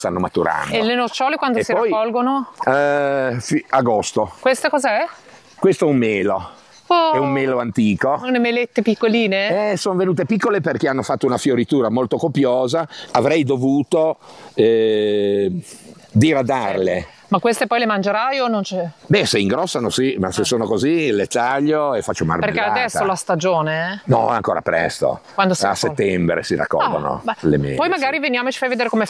stanno maturando. E le nocciole quando E si poi, raccolgono? Agosto. Questa cos'è? Questo è un melo. Oh, È un melo antico. le melette piccoline? Sono venute piccole perché hanno fatto una fioritura molto copiosa. Avrei dovuto diradarle. Ma queste poi le mangerai o non c'è? Beh, se ingrossano sì, ma se sono così le taglio e faccio marmellata. Perché adesso la stagione, No, è ancora presto. Quando si A raccoglie? settembre si raccolgono le mele. Poi magari veniamo e ci fai vedere come